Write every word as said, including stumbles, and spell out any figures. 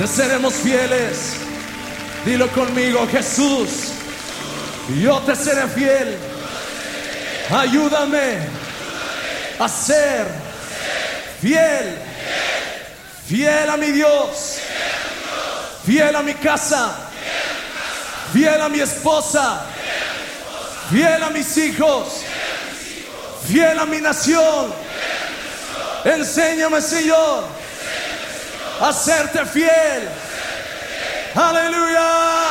te seremos fieles. Dilo conmigo, Jesús, yo te seré fiel. Ayúdame a ser fiel, fiel a mi Dios, fiel a mi casa, fiel a mi esposa, fiel a mis hijos, fiel a mi nación. Enséñame, Señor, a serte fiel. Aleluya.